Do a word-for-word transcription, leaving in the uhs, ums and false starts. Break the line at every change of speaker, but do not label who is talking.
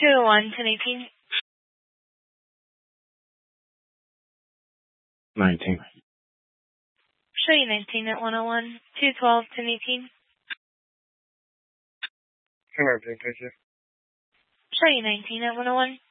two oh one, ten eighteen.
nineteen.
Show you nineteen at one oh one, two twelve, ten eighteen.
nineteen, thank you.
Show you nineteen at one oh one.